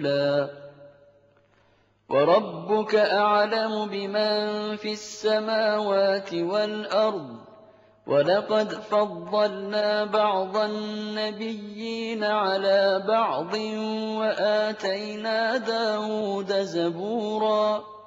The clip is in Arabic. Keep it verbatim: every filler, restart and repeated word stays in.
وَرَبُّكَ أَعْلَمُ بِمَن فِي السَّمَاوَاتِ وَالْأَرْضِ ۗ وَلَقَدْ فَضَّلْنَا بَعْضَ النَّبِيِّينَ عَلَىٰ بَعْضٍ وَآتَيْنَا دَاوُودَ زَبُورًا